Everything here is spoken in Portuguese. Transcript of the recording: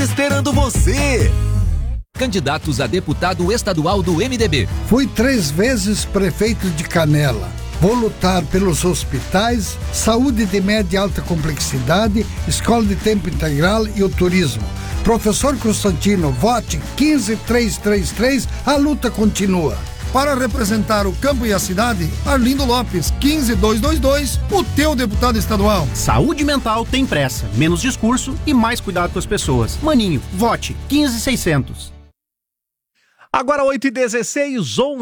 esperando você. Candidatos a deputado estadual do MDB. Fui 3 vezes prefeito de Canela. Vou lutar pelos hospitais, saúde de média e alta complexidade, escola de tempo integral e o turismo. Professor Constantino, vote 15333, a luta continua. Para representar o campo e a cidade, Arlindo Lopes, 15222, o teu deputado estadual. Saúde mental tem pressa, menos discurso e mais cuidado com as pessoas. Maninho, vote 15600. Agora 8h16,